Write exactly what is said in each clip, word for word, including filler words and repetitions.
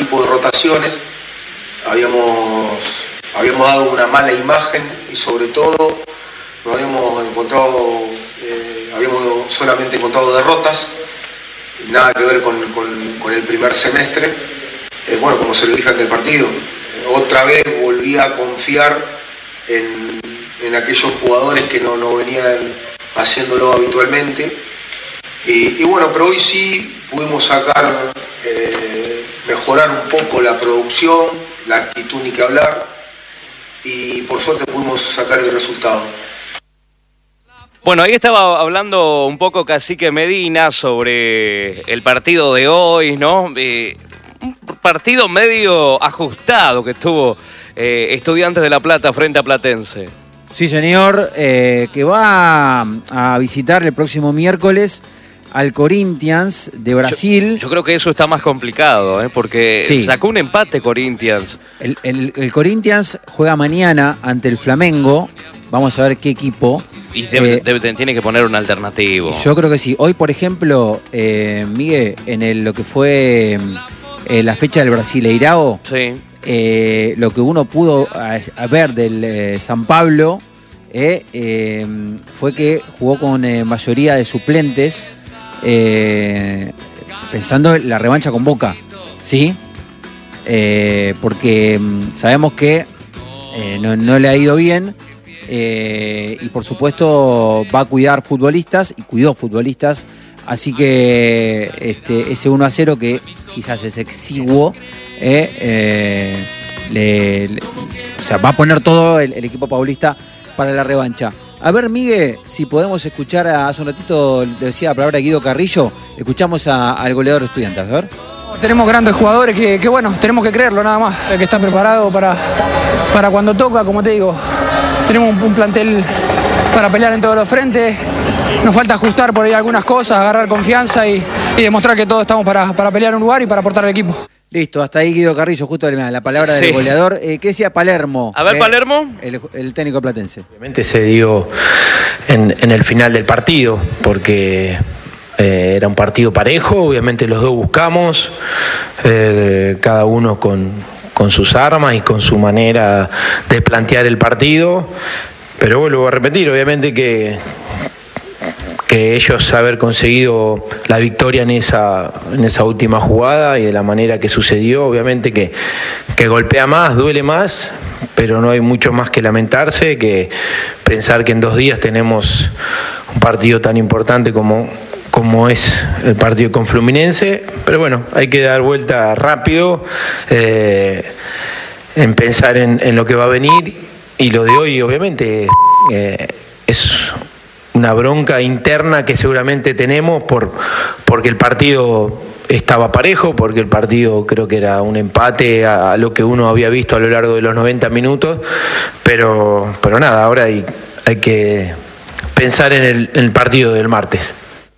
tipo de rotaciones, habíamos, habíamos dado una mala imagen y sobre todo nos habíamos encontrado, eh, habíamos solamente encontrado derrotas, nada que ver con, con, con el primer semestre. Eh, bueno, como se lo dije ante el partido, eh, otra vez volví a confiar en, en aquellos jugadores que no, no venían haciéndolo habitualmente. Y, y bueno, pero hoy sí pudimos sacar, eh, mejorar un poco la producción, la actitud ni que hablar, y por suerte pudimos sacar el resultado. Bueno, ahí estaba hablando un poco Cacique Medina sobre el partido de hoy, ¿no? Eh, un partido medio ajustado que tuvo eh, Estudiantes de La Plata frente a Platense. Sí, señor, eh, que va a visitar el próximo miércoles al Corinthians de Brasil. Yo, yo creo que eso está más complicado, ¿eh? Porque sí. Sacó un empate Corinthians. El, el, el Corinthians juega mañana ante el Flamengo. Vamos a ver qué equipo. Y debe, eh, debe, tiene que poner un alternativo. Yo creo que sí. Hoy, por ejemplo, eh, Miguel, en el, lo que fue eh, la fecha del Brasileirao, sí. eh, lo que uno pudo a, a ver del eh, San Pablo eh, eh, fue que jugó con eh, mayoría de suplentes, eh, pensando en la revancha con Boca, ¿sí? Eh, porque sabemos que eh, no, no le ha ido bien. Eh, y por supuesto va a cuidar futbolistas y cuidó futbolistas, así que este, ese uno a cero que quizás es exiguo, eh, eh, le, le, o sea, va a poner todo el, el equipo paulista para la revancha. A ver, Miguel, si podemos escuchar, a, hace un ratito le decía la palabra Guido Carrillo, escuchamos a, al goleador de Estudiantes, a ver. Tenemos grandes jugadores que, que bueno, tenemos que creerlo nada más, que está preparado para, para cuando toca, como te digo. Tenemos un, un plantel para pelear en todos los frentes. Nos falta ajustar por ahí algunas cosas, agarrar confianza y, y demostrar que todos estamos para, para pelear un lugar y para aportar al equipo. Listo, hasta ahí Guido Carrillo, justo la palabra del sí. goleador. Eh, ¿Qué decía Palermo? A ver, eh, Palermo. El, el técnico platense. Obviamente se dio en, en el final del partido, porque eh, era un partido parejo, obviamente los dos buscamos, eh, cada uno con... con sus armas y con su manera de plantear el partido, pero vuelvo a repetir, obviamente que, que ellos haber conseguido la victoria en esa, en esa última jugada y de la manera que sucedió, obviamente que, que golpea más, duele más, pero no hay mucho más que lamentarse, que pensar que en dos días tenemos un partido tan importante como... como es el partido con Fluminense, pero bueno, hay que dar vuelta rápido, eh, en pensar en, en lo que va a venir, y lo de hoy obviamente eh, es una bronca interna que seguramente tenemos por porque el partido estaba parejo, porque el partido creo que era un empate a, a lo que uno había visto a lo largo de los noventa minutos, pero, pero nada, ahora hay, hay que pensar en el, en el partido del martes.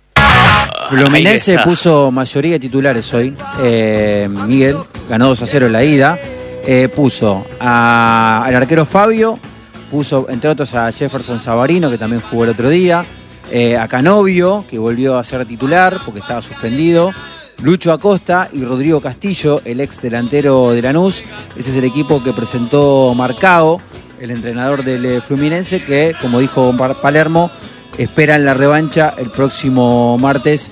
Fluminense puso mayoría de titulares hoy. Eh, Miguel ganó dos a cero en la ida. Eh, puso a, al arquero Fabio, puso entre otros a Jefferson Savarino, que también jugó el otro día, eh, a Canovio, que volvió a ser titular porque estaba suspendido, Lucho Acosta y Rodrigo Castillo, el ex delantero de Lanús. Ese es el equipo que presentó Marcao, el entrenador del Fluminense, que, como dijo Palermo, esperan la revancha el próximo martes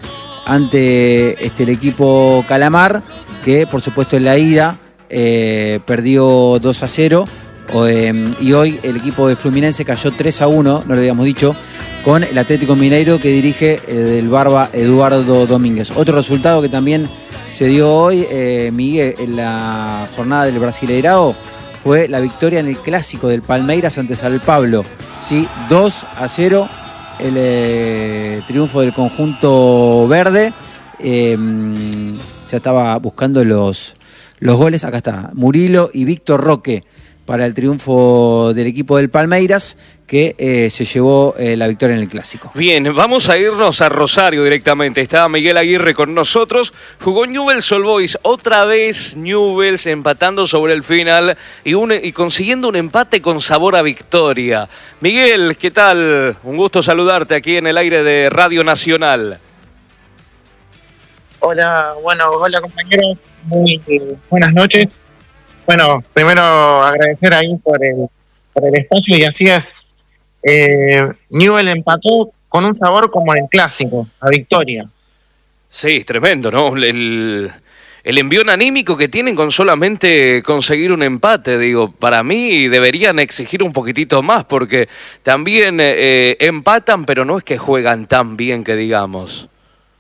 ante este, el equipo Calamar, que por supuesto en la ida eh, perdió dos a cero, eh, y hoy el equipo de Fluminense cayó tres a uno, no lo habíamos dicho, con el Atlético Mineiro que dirige eh, el Barba Eduardo Domínguez. Otro resultado que también se dio hoy, eh, Miguel, en la jornada del Brasileirao, fue la victoria en el clásico del Palmeiras ante San Pablo, ¿sí? dos a cero. El eh, triunfo del conjunto verde. Eh, ya estaba buscando los, los goles. Acá está, Murilo y Víctor Roque para el triunfo del equipo del Palmeiras, que eh, se llevó eh, la victoria en el clásico. Bien, vamos a irnos a Rosario directamente. Estaba Miguel Aguirre con nosotros. Jugó Newell's Old Boys. Otra vez Newell's empatando sobre el final y, un, y consiguiendo un empate con sabor a victoria. Miguel, ¿qué tal? Un gusto saludarte aquí en el aire de Radio Nacional. Hola, bueno, hola compañeros, muy buenas noches. Bueno, primero agradecer ahí por el, por el espacio y así es. Eh, Newell empató con un sabor como el clásico, a victoria. Sí, tremendo, ¿no? El, el envión anímico que tienen con solamente conseguir un empate, digo, para mí deberían exigir un poquitito más porque también eh, empatan, pero no es que juegan tan bien que digamos.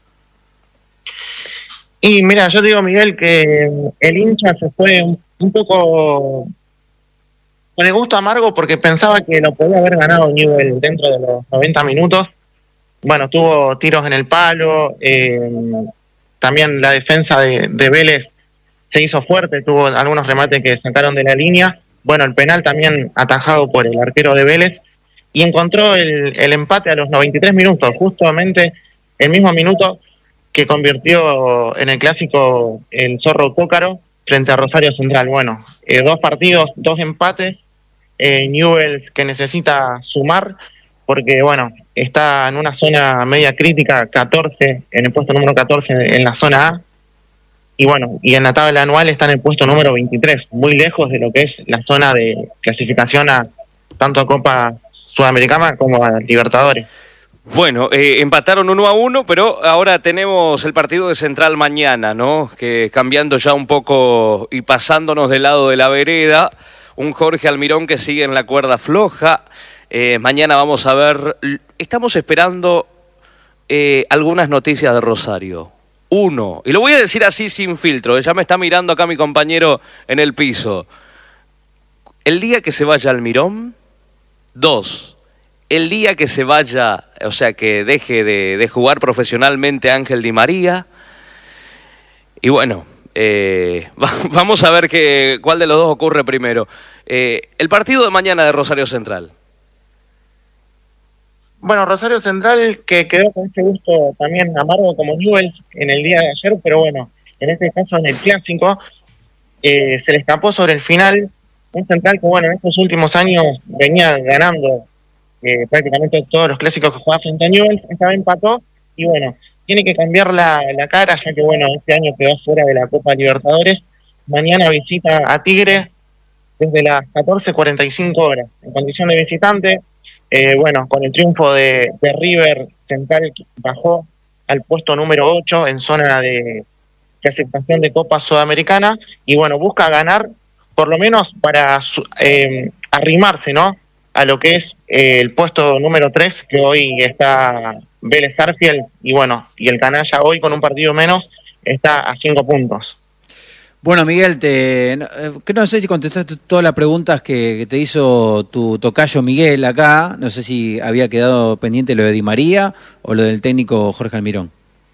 Y mira, yo te digo, Miguel, que el hincha se fue un, un poco con el gusto amargo porque pensaba que lo podía haber ganado Newell dentro de los noventa minutos. Bueno, tuvo tiros en el palo, eh, también la defensa de, de Vélez se hizo fuerte, tuvo algunos remates que sacaron de la línea. Bueno, el penal también atajado por el arquero de Vélez y encontró el, el empate a los noventa y tres minutos, justamente el mismo minuto que convirtió en el clásico el Zorro Cócaro frente a Rosario Central. Bueno, eh, dos partidos, dos empates, eh, Newell's que necesita sumar, porque bueno, está en una zona media crítica, catorce, en el puesto número catorce en la zona A, y bueno, y en la tabla anual está en el puesto número veintitrés, muy lejos de lo que es la zona de clasificación a tanto a Copa Sudamericana como a Libertadores. Bueno, eh, empataron uno a uno, pero ahora tenemos el partido de Central mañana, ¿no? Que cambiando ya un poco y pasándonos del lado de la vereda, un Jorge Almirón que sigue en la cuerda floja. Eh, mañana vamos a ver, estamos esperando eh, algunas noticias de Rosario. Uno, y lo voy a decir así sin filtro, ya me está mirando acá mi compañero en el piso. El día que se vaya Almirón, dos. El día que se vaya, o sea, que deje de, de jugar profesionalmente Ángel Di María. Y bueno, eh, vamos a ver que, cuál de los dos ocurre primero. Eh, el partido de mañana de Rosario Central. Bueno, Rosario Central que quedó con ese gusto también amargo como Newell en el día de ayer, pero bueno, en este caso en el clásico eh, se le escapó sobre el final. Un Central que bueno, en estos últimos años venía ganando Eh, prácticamente todos los clásicos que jugaba frente a Newell's, esta vez empató y bueno, tiene que cambiar la, la cara ya que bueno, este año quedó fuera de la Copa Libertadores. Mañana visita a Tigre desde las catorce cuarenta y cinco horas en condición de visitante. Eh, bueno, con el triunfo de, de River, Central bajó al puesto número ocho en zona de clasificación de Copa Sudamericana y bueno, busca ganar por lo menos para eh, arrimarse, ¿no?, a lo que es eh, el puesto número tres, que hoy está Vélez Sarsfield, y bueno, y el Canalla hoy con un partido menos está a cinco puntos. Bueno, Miguel, te, no, no sé si contestaste todas las preguntas que, que te hizo tu tocayo Miguel acá, no sé si había quedado pendiente lo de Di María o lo del técnico Jorge Almirón.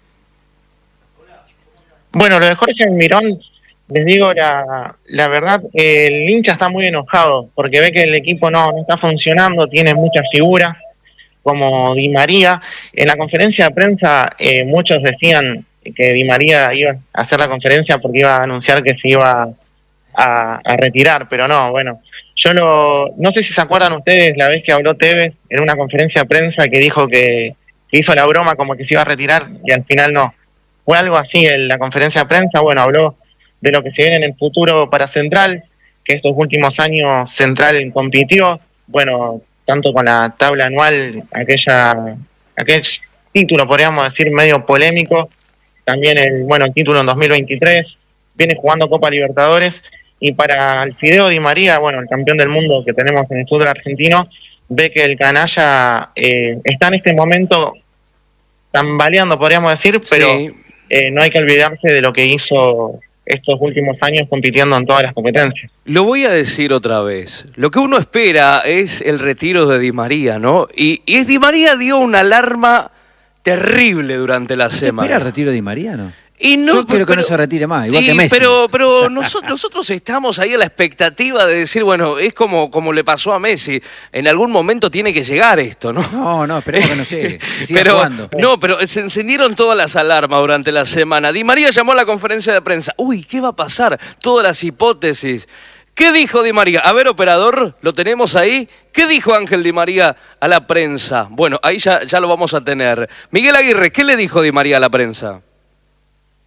Bueno, lo de Jorge Almirón, les digo la, la verdad, el hincha está muy enojado porque ve que el equipo no, no está funcionando, tiene muchas figuras como Di María. En la conferencia de prensa eh, muchos decían que Di María iba a hacer la conferencia porque iba a anunciar que se iba a, a retirar, pero no, bueno, yo lo, no sé si se acuerdan ustedes la vez que habló Tevez en una conferencia de prensa que dijo que, que hizo la broma como que se iba a retirar y al final no. Fue algo así en la conferencia de prensa, bueno, habló de lo que se viene en el futuro para Central, que estos últimos años Central compitió, bueno, tanto con la tabla anual, aquella aquel título, podríamos decir, medio polémico, también el, bueno, el título en dos mil veintitrés, viene jugando Copa Libertadores, y para el Fideo Di María, bueno, el campeón del mundo que tenemos en el fútbol argentino, ve que el canalla eh, está en este momento tambaleando, podríamos decir, pero sí. eh, no hay que olvidarse de lo que hizo estos últimos años compitiendo en todas las competencias. Lo voy a decir otra vez. Lo que uno espera es el retiro de Di María, ¿no? Y, y Di María dio una alarma terrible durante la semana. ¿Espera el retiro de Di María, no? Y no, Yo quiero que pero, no se retire más, igual sí, que Messi. Pero, pero nosotros, nosotros estamos ahí a la expectativa de decir, bueno, es como, como le pasó a Messi. En algún momento tiene que llegar esto, ¿no? No, no, esperemos que no llegue. Que siga pero, jugando. No, pero se encendieron todas las alarmas durante la semana. Di María llamó a la conferencia de prensa. Uy, ¿qué va a pasar? Todas las hipótesis. ¿Qué dijo Di María? A ver, operador, ¿lo tenemos ahí? ¿Qué dijo Ángel Di María a la prensa? Bueno, ahí ya, ya lo vamos a tener. Miguel Aguirre, ¿qué le dijo Di María a la prensa?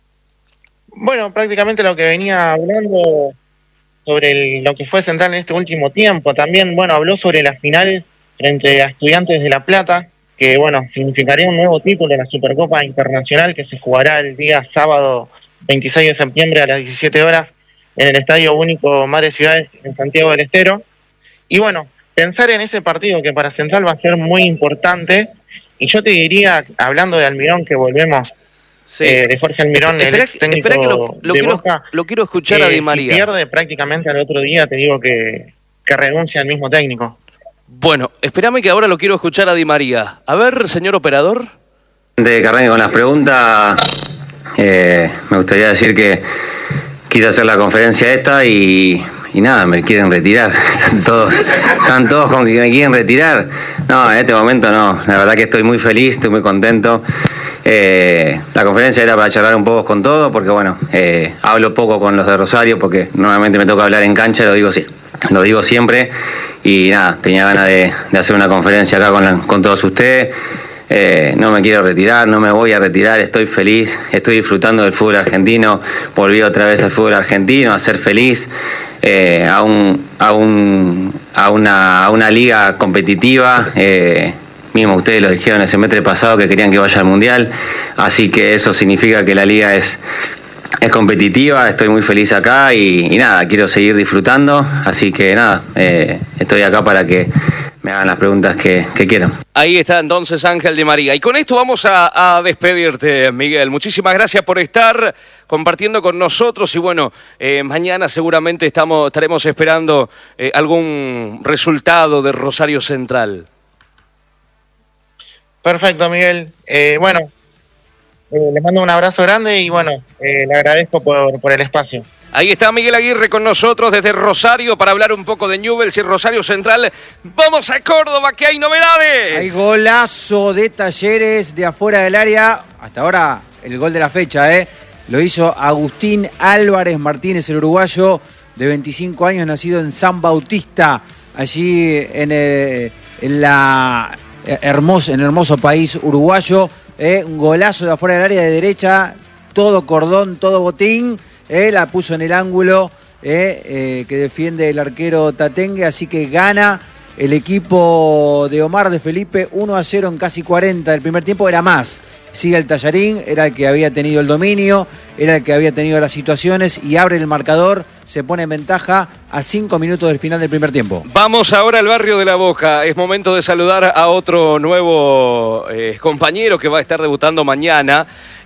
Bueno, prácticamente lo que venía hablando sobre el, lo que fue Central en este último tiempo. También, bueno, habló sobre la final frente a Estudiantes de La Plata, que, bueno, significaría un nuevo título en la Supercopa Internacional que se jugará el día sábado veintiséis de septiembre a las diecisiete horas en el Estadio Único Madre Ciudades en Santiago del Estero. Y bueno, pensar en ese partido que para Central va a ser muy importante. Y yo te diría, hablando de Almirón, que volvemos, sí. eh, de Jorge Almirón, espera, el ex técnico que lo, lo de quiero, Boca, lo quiero escuchar eh, a Di María. Si pierde prácticamente al otro día, te digo que, que renuncia al mismo técnico. Bueno, espérame que ahora lo quiero escuchar a Di María. A ver, señor operador. De que arranque con las preguntas, eh, me gustaría decir que quise hacer la conferencia esta y... Y nada, me quieren retirar. Están todos, están todos con que me quieren retirar. No, en este momento no. La verdad que estoy muy feliz, estoy muy contento. Eh, la conferencia era para charlar un poco con todo, porque bueno, eh, hablo poco con los de Rosario, porque normalmente me toca hablar en cancha, lo digo, lo digo siempre. Y nada, tenía ganas de, de hacer una conferencia acá con, la, con todos ustedes. Eh, no me quiero retirar, no me voy a retirar, estoy feliz, estoy disfrutando del fútbol argentino, volví otra vez al fútbol argentino, a ser feliz, eh, a, un, a, un, a, una, a una liga competitiva, eh, mismo ustedes lo dijeron el semestre pasado que querían que vaya al Mundial, así que eso significa que la liga es, es competitiva, estoy muy feliz acá y, y nada, quiero seguir disfrutando, así que nada, eh, estoy acá para que me hagan las preguntas que, que quieran. Ahí está entonces Ángel Di María. Y con esto vamos a, a despedirte, Miguel. Muchísimas gracias por estar compartiendo con nosotros. Y bueno, eh, mañana seguramente estamos, estaremos esperando eh, algún resultado de Rosario Central. Perfecto, Miguel. Eh, bueno, eh, les mando un abrazo grande y bueno, eh, le agradezco por, por el espacio. Ahí está Miguel Aguirre con nosotros desde Rosario para hablar un poco de Newell's y Rosario Central. ¡Vamos a Córdoba, que hay novedades! Hay golazo de Talleres de afuera del área. Hasta ahora el gol de la fecha, ¿eh? Lo hizo Agustín Álvarez Martínez, el uruguayo de veinticinco años, nacido en San Bautista, allí en, el, en, la, hermoso, en el hermoso país uruguayo. ¿eh? Un golazo de afuera del área de derecha, todo cordón, todo botín. Eh, la puso en el ángulo eh, eh, que defiende el arquero Tatengue, así que gana el equipo de Omar de Felipe uno a cero en casi cuarenta del primer tiempo. Era más, sigue el Tallarín, era el que había tenido el dominio, era el que había tenido las situaciones y abre el marcador, se pone en ventaja a cinco minutos del final del primer tiempo. Vamos ahora al barrio de La Boca, es momento de saludar a otro nuevo eh, compañero que va a estar debutando mañana.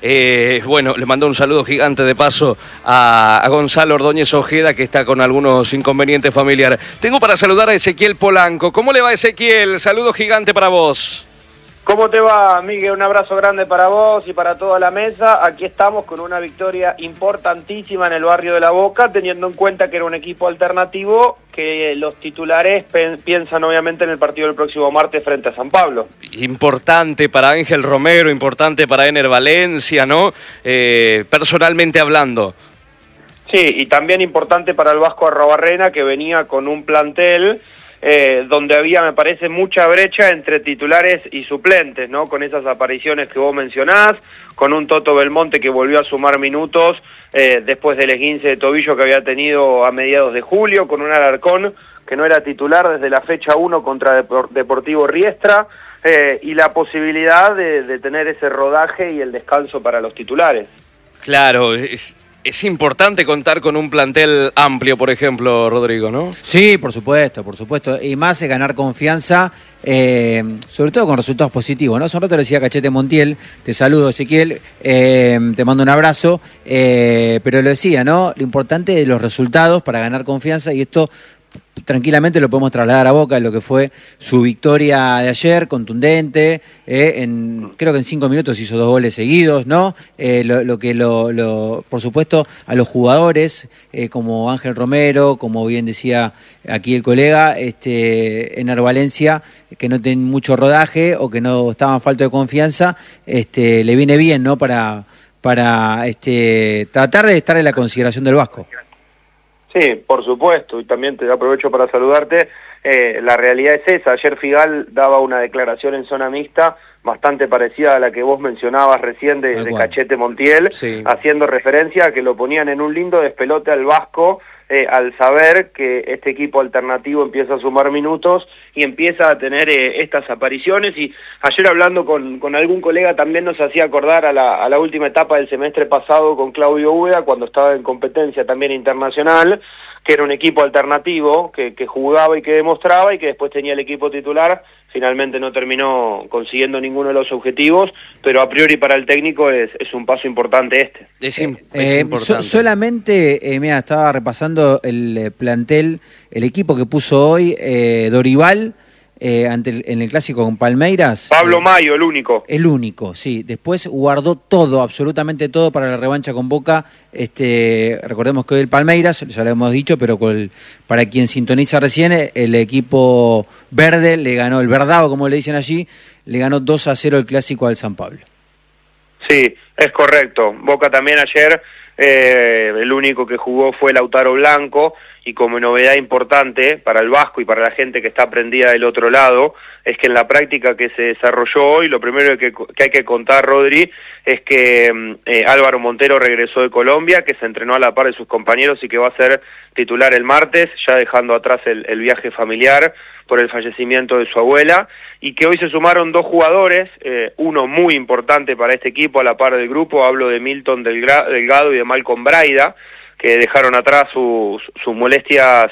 Eh, bueno, le mando un saludo gigante de paso a, a Gonzalo Ordóñez Ojeda, que está con algunos inconvenientes familiares. Tengo para saludar a Ezequiel Polanco. ¿Cómo le va, Ezequiel? Saludo gigante para vos. ¿Cómo te va, Miguel? Un abrazo grande para vos y para toda la mesa. Aquí estamos con una victoria importantísima en el barrio de La Boca, teniendo en cuenta que era un equipo alternativo, que los titulares piensan obviamente en el partido del próximo martes frente a San Pablo. Importante para Ángel Romero, importante para Ener Valencia, ¿no? Eh, personalmente hablando. Sí, y también importante para el Vasco Arrobarrena, que venía con un plantel Eh, donde había, me parece, mucha brecha entre titulares y suplentes, ¿no? Con esas apariciones que vos mencionás, con un Toto Belmonte que volvió a sumar minutos eh, después del esguince de tobillo que había tenido a mediados de julio, con un Alarcón que no era titular desde la fecha uno contra Depor- Deportivo Riestra, eh, y la posibilidad de, de tener ese rodaje y el descanso para los titulares. Claro, es... Es importante contar con un plantel amplio, por ejemplo, Rodrigo, ¿no? Sí, por supuesto, por supuesto. Y más es ganar confianza, eh, sobre todo con resultados positivos, ¿no? Hace un rato le decía Cachete Montiel, te saludo, Ezequiel, eh, te mando un abrazo, eh, pero lo decía, ¿no? Lo importante es los resultados para ganar confianza y esto tranquilamente lo podemos trasladar a Boca en lo que fue su victoria de ayer, contundente, eh, en, creo que en cinco minutos hizo dos goles seguidos, ¿no? Eh, lo, lo que lo, lo, por supuesto, a los jugadores, eh, como Ángel Romero, como bien decía aquí el colega, este, Ener Valencia, que no tienen mucho rodaje o que no estaban falta de confianza, este, le viene bien, ¿no? Para, para este, tratar de estar en la consideración del Vasco. Sí, por supuesto, y también te aprovecho para saludarte. Eh, la realidad es esa, ayer Figal daba una declaración en zona mixta bastante parecida a la que vos mencionabas recién de, de Cachete Montiel, sí. haciendo referencia a que lo ponían en un lindo despelote al Vasco, eh, al saber que este equipo alternativo empieza a sumar minutos y empieza a tener eh, estas apariciones. Y ayer hablando con, con algún colega también nos hacía acordar a la, a la última etapa del semestre pasado con Claudio Úbeda, cuando estaba en competencia también internacional, que era un equipo alternativo, que, que jugaba y que demostraba, y que después tenía el equipo titular. Finalmente no terminó consiguiendo ninguno de los objetivos, pero a priori para el técnico es, es un paso importante este. Es, eh, es eh, importante. So, solamente, eh, mira, estaba repasando el eh, plantel, el equipo que puso hoy eh, Dorival, Eh, ante el, en el clásico con Palmeiras. Pablo eh, Mayo, el único. El único, sí. Después guardó todo, absolutamente todo para la revancha con Boca. Este, recordemos que hoy el Palmeiras, ya lo hemos dicho, pero con el, para quien sintoniza recién, el equipo verde le ganó, el verdado, como le dicen allí, le ganó dos a cero el clásico al San Pablo. Sí, es correcto. Boca también ayer, eh, el único que jugó fue Lautaro Blanco, y como novedad importante para el Vasco y para la gente que está prendida del otro lado, es que en la práctica que se desarrolló hoy, lo primero que, que hay que contar, Rodri, es que eh, Álvaro Montero regresó de Colombia, que se entrenó a la par de sus compañeros y que va a ser titular el martes, ya dejando atrás el, el viaje familiar por el fallecimiento de su abuela, y que hoy se sumaron dos jugadores, eh, uno muy importante para este equipo a la par del grupo, hablo de Milton Delgado y de Malcolm Braida, que dejaron atrás sus, sus molestias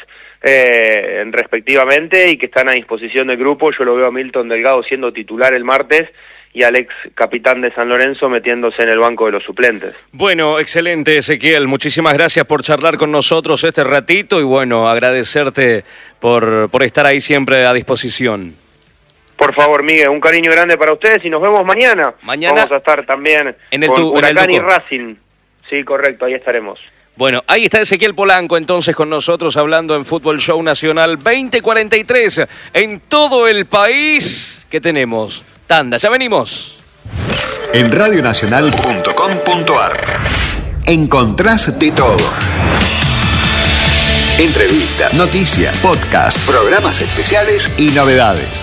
eh, respectivamente y que están a disposición del grupo. Yo lo veo a Milton Delgado siendo titular el martes y al ex capitán de San Lorenzo metiéndose en el banco de los suplentes. Bueno, excelente, Ezequiel. Muchísimas gracias por charlar con nosotros este ratito y bueno, agradecerte por, por estar ahí siempre a disposición. Por favor, Miguel, un cariño grande para ustedes y nos vemos mañana. Mañana vamos a estar también en el con tu, Huracán en el y Racing. Sí, correcto, ahí estaremos. Bueno, ahí está Ezequiel Polanco entonces con nosotros hablando en Fútbol Show Nacional veinte cuarenta y tres en todo el país. ¿Qué tenemos? Tanda, ya venimos. En radionacional punto com punto ar encontrás de todo. Entrevistas, noticias, podcasts, programas especiales y novedades.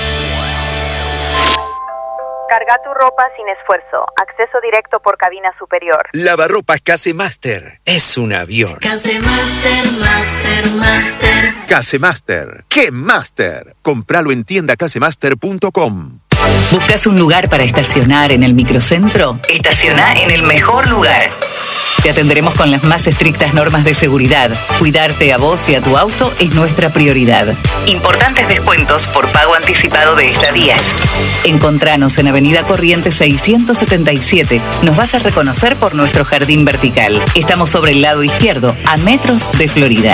Carga tu ropa sin esfuerzo. Acceso directo por cabina superior. Lavarropas Casemaster. Es un avión. Casemaster, Master, Master. Casemaster. ¡Qué Master! Compralo en tienda casemaster punto com. ¿Buscas un lugar para estacionar en el microcentro? Estaciona en el mejor lugar. Te atenderemos con las más estrictas normas de seguridad. Cuidarte a vos y a tu auto es nuestra prioridad. Importantes descuentos por pago anticipado de estadías. Encontranos en Avenida Corrientes seiscientos setenta y siete. Nos vas a reconocer por nuestro jardín vertical. Estamos sobre el lado izquierdo, a metros de Florida.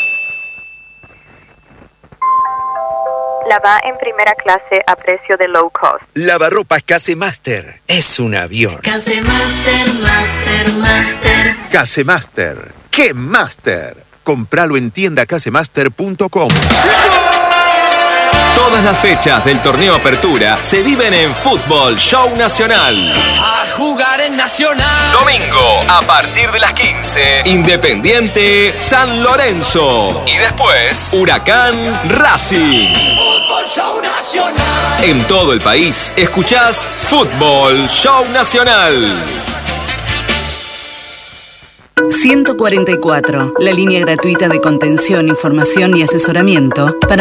La va en primera clase a precio de low cost. Lavarropas Casemaster. Es un avión. Casemaster, Master, Master. Casemaster. ¡Qué Master! Compralo en tienda casemaster punto com. Todas las fechas del torneo Apertura se viven en Fútbol Show Nacional. A jugar en Nacional. Domingo, a partir de las quince, Independiente San Lorenzo. Y después, Huracán Racing. Fútbol Show Nacional. En todo el país, escuchás Fútbol Show Nacional. ciento cuarenta y cuatro, la línea gratuita de contención, información y asesoramiento para